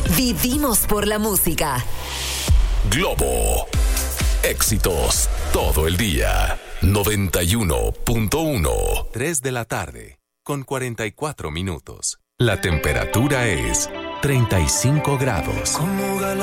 Vivimos por la música. Globo. Éxitos todo el día. 91.1. 3 de la tarde, con 44 minutos. La temperatura es 35 grados.